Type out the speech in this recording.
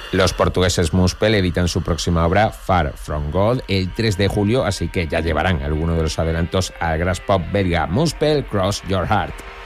Los portugueses Muspel editan su próxima obra, Far From God, el 3 de julio, así que ya llevarán alguno de los adelantos al Graspop belga. Muspel, Cross Your Heart.